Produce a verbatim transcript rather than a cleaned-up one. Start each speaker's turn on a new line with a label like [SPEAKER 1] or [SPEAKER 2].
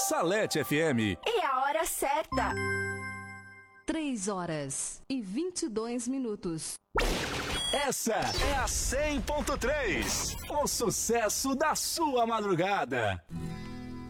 [SPEAKER 1] Salete F M.
[SPEAKER 2] E a hora certa.
[SPEAKER 3] três horas e vinte e dois minutos.
[SPEAKER 1] Essa é a cem ponto três. O sucesso da sua madrugada.